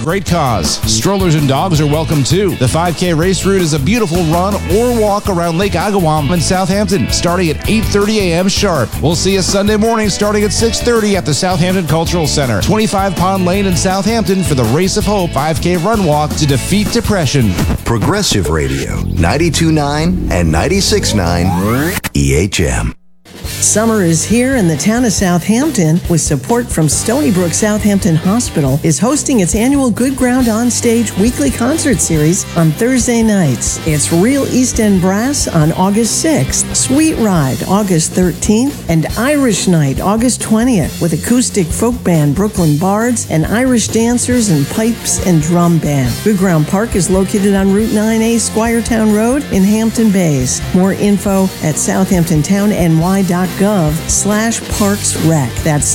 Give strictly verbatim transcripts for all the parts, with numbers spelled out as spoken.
great cause. Strollers and dogs are welcome too. The five K race route is a beautiful run or walk around Lake Agawam in Southampton, starting at eight thirty a.m. sharp. We'll see you Sunday morning starting at six thirty at the Southampton Cultural Center, twenty-five Pond Lane in Southampton for the Race of Hope five K run walk to defeat depression. Progressive Radio, ninety-two point nine and ninety-six point nine E H M. Summer is here, and the town of Southampton, with support from Stony Brook Southampton Hospital, is hosting its annual Good Ground On Stage weekly concert series on Thursday nights. It's Real East End Brass on August sixth, Sweet Ride August thirteenth, and Irish Night August twentieth, with acoustic folk band Brooklyn Bards and Irish dancers and pipes and drum band. Good Ground Park is located on Route nine A, Squiretown Road in Hampton Bays. More info at southampton town n y dot gov slash parks rec. That's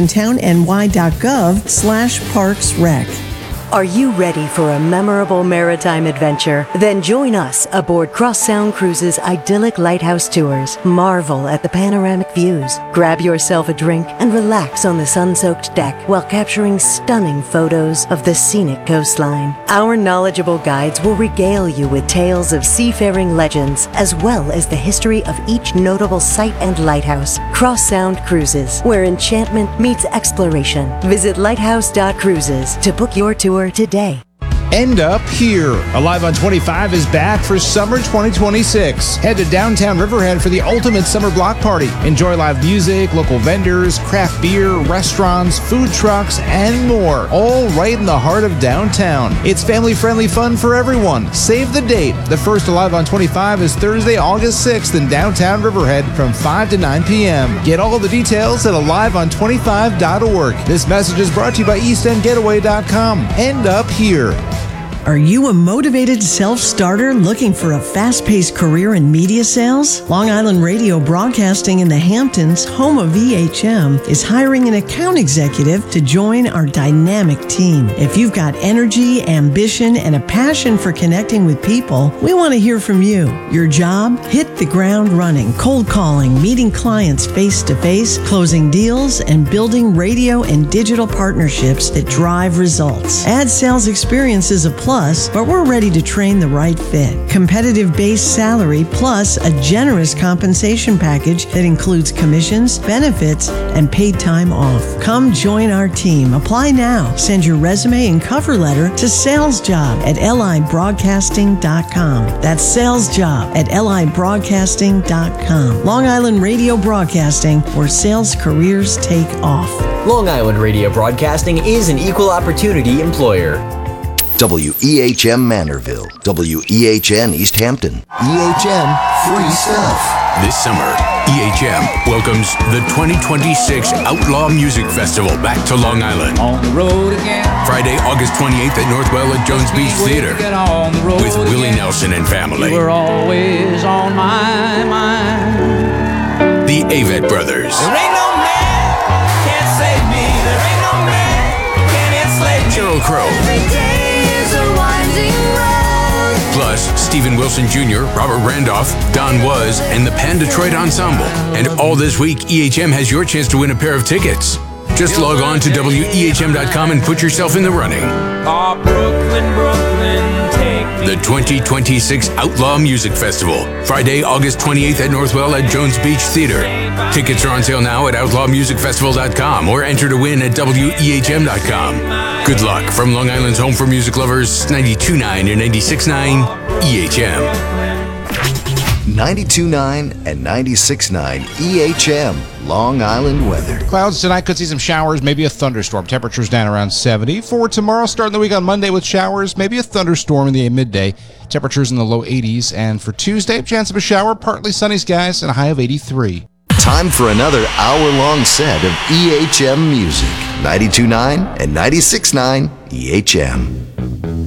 southamptontownny.gov slash parks rec. Are you ready for a memorable maritime adventure? Then join us aboard Cross Sound Cruises' idyllic lighthouse tours. Marvel at the panoramic views. Grab yourself a drink and relax on the sun-soaked deck while capturing stunning photos of the scenic coastline. Our knowledgeable guides will regale you with tales of seafaring legends, as well as the history of each notable site and lighthouse. Cross Sound Cruises, where enchantment meets exploration. Visit lighthouse dot cruises to book your tour today. End Up Here. Alive on twenty-five is back for summer twenty twenty-six. Head to downtown Riverhead for the ultimate summer block party. Enjoy live music, local vendors, craft beer, restaurants, food trucks, and more. All right in the heart of downtown. It's family-friendly fun for everyone. Save the date. The first Alive on twenty-five is Thursday, August sixth in downtown Riverhead from five to nine p.m. Get all the details at alive on twenty-five dot org. This message is brought to you by east end getaway dot com. End Up Here. Are you a motivated self-starter looking for a fast-paced career in media sales? Long Island Radio Broadcasting in the Hamptons, home of E H M, is hiring an account executive to join our dynamic team. If you've got energy, ambition, and a passion for connecting with people, we want to hear from you. Your job? Hit the ground running, cold calling, meeting clients face-to-face, closing deals, and building radio and digital partnerships that drive results. Ad sales experience is a plus, but we're ready to train the right fit. Competitive base salary plus a generous compensation package that includes commissions, benefits, and paid time off. Come join our team. Apply now. Send your resume and cover letter to salesjob at l i broadcasting dot com. That's salesjob at l i broadcasting dot com. Long Island Radio Broadcasting, where sales careers take off. Long Island Radio Broadcasting is an equal opportunity employer. W E H M Manorville, W E H N East Hampton, E H M Free Stuff. This summer, E H M welcomes the twenty twenty-six Outlaw Music Festival back to Long Island. On the road again. Friday, August twenty-eighth at Northwell at Jones Beach Theater with Willie Nelson and family. You were always on my mind. The Avett Brothers. There ain't no man can't save me. There ain't no man can enslave me. Sheryl Crow. Every day is a winding road. Plus, Stephen Wilson Junior, Robert Randolph, Don Was, and the Pan Detroit Ensemble. And all this week, E H M has your chance to win a pair of tickets. Just log on to W E H M dot com and put yourself in the running. Oh, Brooklyn, Brooklyn, take me. The twenty twenty-six Outlaw Music Festival. Friday, August twenty-eighth at Northwell at Jones Beach Theater. Tickets are on sale now at outlaw music festival dot com or enter to win at W E H M dot com. Good luck from Long Island's home for music lovers, ninety-two point nine and ninety-six point nine E H M. ninety-two point nine and ninety-six point nine E H M, Long Island weather. Clouds tonight, could see some showers, maybe a thunderstorm. Temperatures down around seventy. For tomorrow, starting the week on Monday with showers, maybe a thunderstorm in the midday. Temperatures in the low eighties. And for Tuesday, chance of a shower, partly sunny skies, and a high of eighty-three. Time for another hour-long set of E H M music. ninety-two point nine and ninety-six point nine E H M.